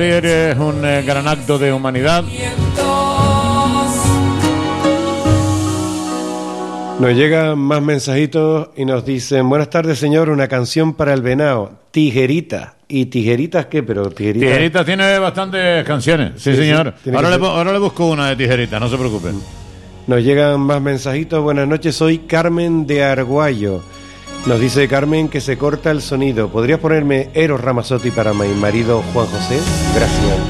Es un gran acto de humanidad. Nos llegan más mensajitos y nos dicen: buenas tardes, señor, una canción para el venado, Tijerita. ¿Y Tijeritas qué? Pero Tijeritas tiene bastantes canciones, sí señor. Ahora le busco una de Tijeritas, no se preocupen. Nos llegan más mensajitos. Buenas noches, soy Carmen de Arguayo. Nos dice Carmen que se corta el sonido. ¿Podrías ponerme Eros Ramazzotti para mi marido Juan José? Gracias.